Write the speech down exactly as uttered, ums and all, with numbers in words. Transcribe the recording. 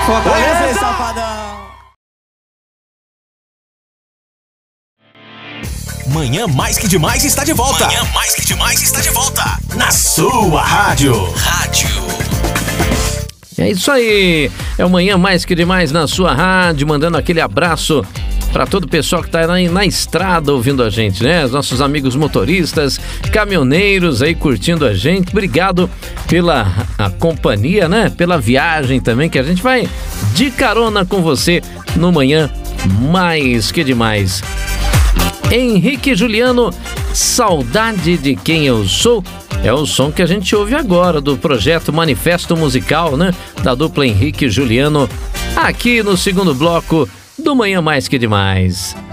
Fortaleza, Safadão! Manhã Mais Que Demais está de volta. Manhã Mais Que Demais está de volta. Na sua rádio. Rádio. É isso aí. É o Manhã Mais Que Demais na sua rádio. Mandando aquele abraço para todo o pessoal que está na, na estrada ouvindo a gente, né? Os nossos amigos motoristas, caminhoneiros aí curtindo a gente. Obrigado pela a companhia, né? Pela viagem também, que a gente vai de carona com você no Manhã Mais Que Demais. Henrique e Juliano, Saudade de Quem Eu Sou, é o som que a gente ouve agora do projeto Manifesto Musical, né? Da dupla Henrique e Juliano, aqui no segundo bloco do Manhã Mais Que Demais.